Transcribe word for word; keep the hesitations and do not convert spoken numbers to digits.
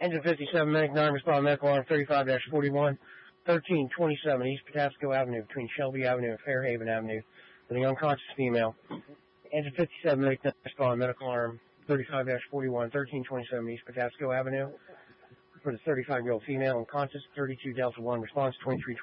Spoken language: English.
Engine fifty-seven, Medic nine, respond medical alarm thirty-five dash forty-one, thirteen twenty-seven East Patapsco Avenue between Shelby Avenue and Fairhaven Avenue with an unconscious female. Engine fifty-seven, Medic nine, respond medical alarm thirty-five dash forty-one, thirteen twenty-seven East Patapsco Avenue for the thirty-five-year-old female unconscious. thirty-two Delta one response twenty-three